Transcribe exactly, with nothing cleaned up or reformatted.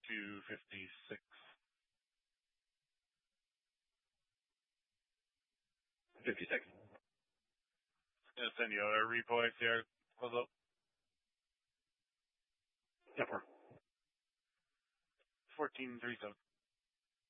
two fifty-six. fifty-six. Gonna send you a repo I C R. Close up. Yep. fourteen thirty-seven.